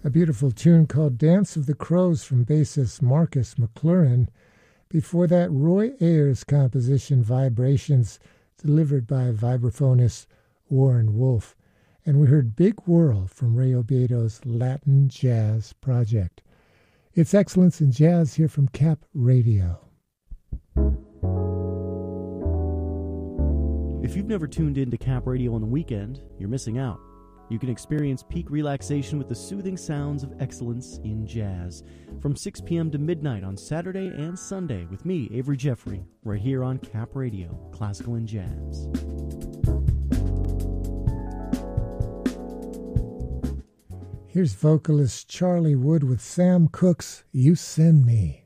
A beautiful tune called Dance of the Crows from bassist Marcus McLaurin. Before that, Roy Ayers' composition Vibrations, delivered by vibraphonist Warren Wolf. And we heard Big Whirl from Ray Obieto's Latin Jazz Project. It's Excellence in Jazz here from Cap Radio. If you've never tuned in to Cap Radio on the weekend, you're missing out. You can experience peak relaxation with the soothing sounds of excellence in jazz from 6 p.m. to midnight on Saturday and Sunday with me, Avery Jeffrey, right here on Cap Radio, Classical and Jazz. Here's vocalist Charlie Wood with Sam Cooke's You Send Me.